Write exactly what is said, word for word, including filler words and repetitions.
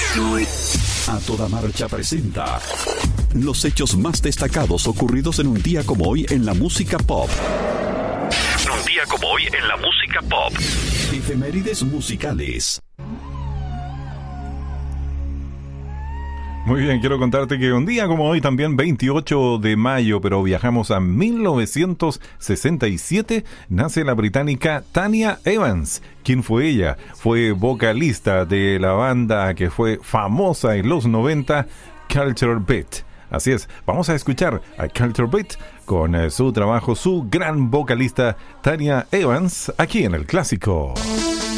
A Toda Marcha presenta los hechos más destacados ocurridos en un día como hoy en la música pop. Un día como hoy en la música pop. Efemérides musicales. Muy bien, quiero contarte que un día como hoy, también veintiocho de mayo, pero viajamos a mil novecientos sesenta y siete, nace la británica Tanya Evans. ¿Quién fue ella? Fue vocalista de la banda que fue famosa en los noventa, Culture Beat. Así es, vamos a escuchar a Culture Beat con eh, su trabajo, su gran vocalista Tanya Evans, aquí en El Clásico.